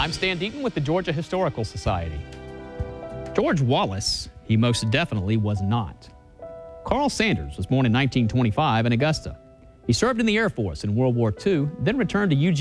I'm Stan Deaton with the Georgia Historical Society. George Wallace, he most definitely was not. Carl Sanders was born in 1925 in Augusta. He served in the Air Force in World War II, then returned to UGA